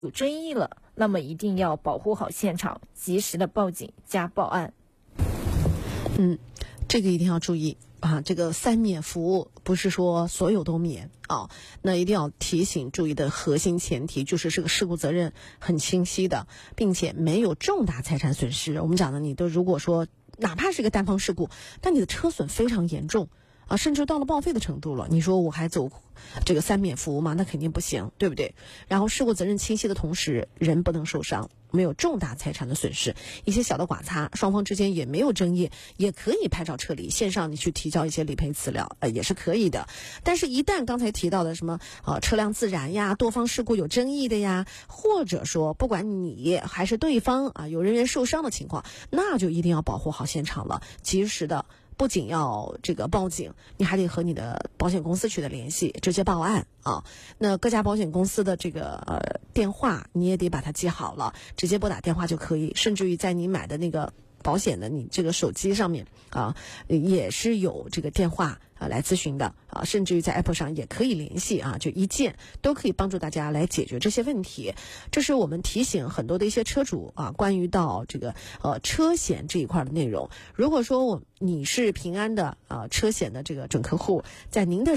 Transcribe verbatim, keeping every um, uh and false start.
有争议了，那么一定要保护好现场，及时的报警加报案。 嗯，这个一定要注意啊，这个三免服务不是说所有都免啊，那一定要提醒注意的核心前提就是这个事故责任很清晰的，并且没有重大财产损失。我们讲的，你都如果说哪怕是一个单方事故，但你的车损非常严重啊，甚至到了报废的程度了，你说我还走这个三免服务吗？那肯定不行，对不对？然后事故责任清晰的同时，人不能受伤，没有重大财产的损失，一些小的剐擦，双方之间也没有争议，也可以拍照撤离，线上你去提交一些理赔资料，呃，也是可以的。但是，一旦刚才提到的什么呃车辆自燃呀、多方事故有争议的呀，或者说不管你还是对方啊有人员受伤的情况，那就一定要保护好现场了，及时的。不仅要这个报警，你还得和你的保险公司取得联系，直接报案啊。那各家保险公司的这个呃电话你也得把它记好了，直接拨打电话就可以。甚至于在你买的那个保险的你这个手机上面啊，也是有这个电话啊来咨询的啊，甚至于在 App 上也可以联系啊，就一键都可以帮助大家来解决这些问题。这是我们提醒很多的一些车主啊，关于到这个呃车险这一块的内容。如果说我你是平安的啊车险的这个准客户，在您的